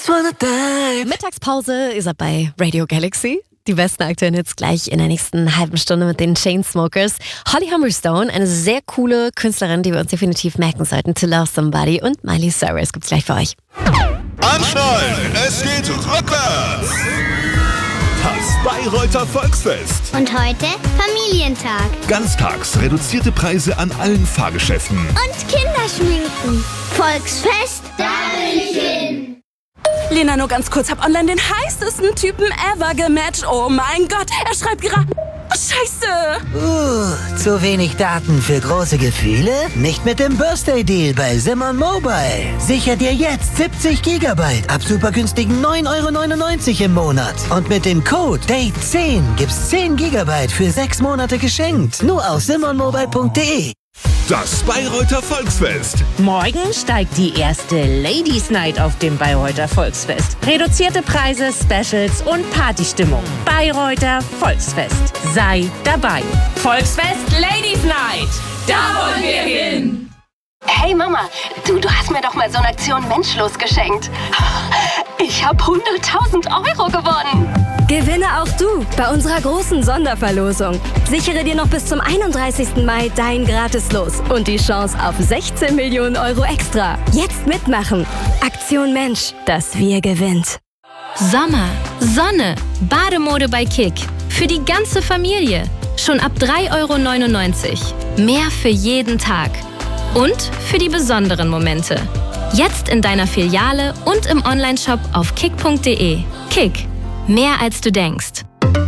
Mittagspause ist er bei Radio Galaxy. Die besten aktuellen Hits gleich in der nächsten halben Stunde mit den Chainsmokers. Holly Humberstone, eine sehr coole Künstlerin, die wir uns definitiv merken sollten. To Love Somebody und Miley Cyrus gibt's gleich für euch. Anschnallen, es geht rückwärts. Das Bayreuther Volksfest. Und heute Familientag. Ganztags reduzierte Preise an allen Fahrgeschäften. Und Kinderschminken. Volksfest, da will ich hin. Lena, nur ganz kurz, hab online den heißesten Typen ever gematcht. Oh mein Gott, er schreibt gerade... Oh, Scheiße! Zu wenig Daten für große Gefühle? Nicht mit dem Birthday Deal bei Simon Mobile. Sicher dir jetzt 70 GB ab super günstigen 9,99 € im Monat. Und mit dem Code DATE10 gibt's 10 GB für 6 Monate geschenkt. Nur auf simonmobile.de. Das Bayreuther Volksfest. Morgen steigt die erste Ladies Night auf dem Bayreuther Volksfest. Reduzierte Preise, Specials und Partystimmung. Bayreuther Volksfest. Sei dabei. Volksfest Ladies Night. Da wollen wir hin. Hey Mama, du hast mir doch mal so eine Aktion Menschlos geschenkt. Ich habe 100.000 € gewonnen. Gewinne auch du bei unserer großen Sonderverlosung. Sichere dir noch bis zum 31. Mai dein Gratis-Los und die Chance auf 16 Millionen € extra. Jetzt mitmachen. Aktion Mensch, das Wir gewinnt. Sommer, Sonne, Bademode bei Kick. Für die ganze Familie. Schon ab 3,99 €. Mehr für jeden Tag. Und für die besonderen Momente. Jetzt in deiner Filiale und im Onlineshop auf kick.de. Kick. Mehr als du denkst.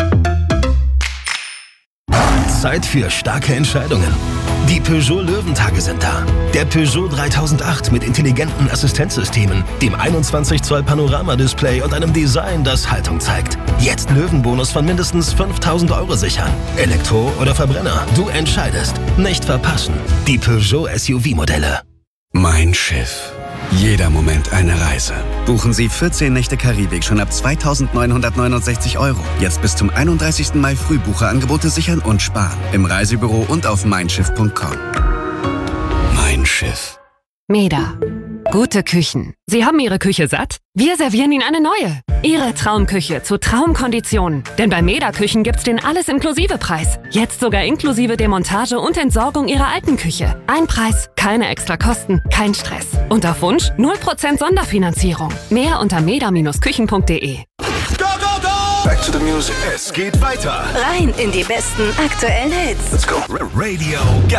Zeit für starke Entscheidungen. Die Peugeot Löwentage sind da. Der Peugeot 3008 mit intelligenten Assistenzsystemen, dem 21 Zoll Panoramadisplay und einem Design, das Haltung zeigt. Jetzt Löwenbonus von mindestens 5.000 € sichern. Elektro oder Verbrenner, du entscheidest. Nicht verpassen. Die Peugeot SUV-Modelle. Mein Schiff. Jeder Moment eine Reise. Buchen Sie 14 Nächte Karibik schon ab 2.969 €. Jetzt bis zum 31. Mai Frühbucherangebote sichern und sparen. Im Reisebüro und auf meinschiff.com. Mein Schiff. Meda. Gute Küchen. Sie haben Ihre Küche satt? Wir servieren Ihnen eine neue. Ihre Traumküche zu Traumkonditionen. Denn bei Meda Küchen gibt's den Alles-Inklusive-Preis. Jetzt sogar inklusive Demontage und Entsorgung Ihrer alten Küche. Ein Preis, keine extra Kosten, kein Stress. Und auf Wunsch 0% Sonderfinanzierung. Mehr unter meda-küchen.de. Back to the music. Es geht weiter. Rein in die besten aktuellen Hits. Let's go. Radio Galaxy.